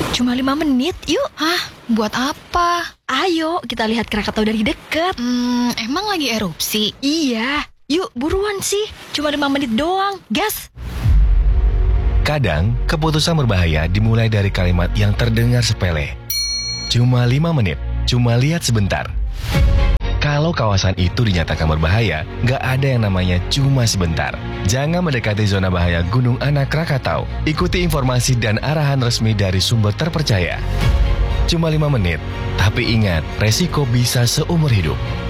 Cuma 5 menit, yuk. Hah? Buat apa? Ayo, kita lihat Krakatau dari dekat. Emang lagi erupsi? Iya, yuk buruan sih. Cuma 5 menit doang, gas. Kadang, keputusan berbahaya dimulai dari kalimat yang terdengar sepele. Cuma 5 menit, cuma lihat sebentar. Kalau kawasan itu dinyatakan berbahaya, nggak ada yang namanya cuma sebentar. Jangan mendekati zona bahaya Gunung Anak Krakatau. Ikuti informasi dan arahan resmi dari sumber terpercaya. Cuma 5 menit, tapi ingat, resiko bisa seumur hidup.